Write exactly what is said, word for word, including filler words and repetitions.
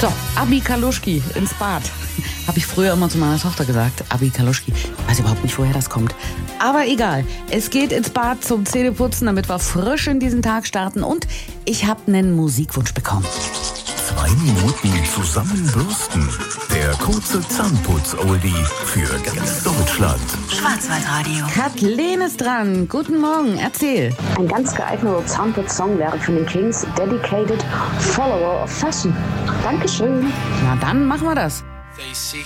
So, Abi Kaluschki ins Bad. Habe ich früher immer zu meiner Tochter gesagt. Abi Kaluschki. Ich weiß überhaupt nicht, woher das kommt. Aber egal. Es geht ins Bad zum Zähneputzen, damit wir frisch in diesen Tag starten. Und ich habe einen Musikwunsch bekommen. Zwei Minuten zusammenbürsten. Der kurze Zahnputz-Oldie für ganz Deutschland. Schwarzwaldradio. Kathleen ist dran. Guten Morgen. Erzähl. Ein ganz geeigneter Zahnputz-Song wäre von den Kings Dedicated Follower of Fashion. Dankeschön. Na dann machen wir das. They see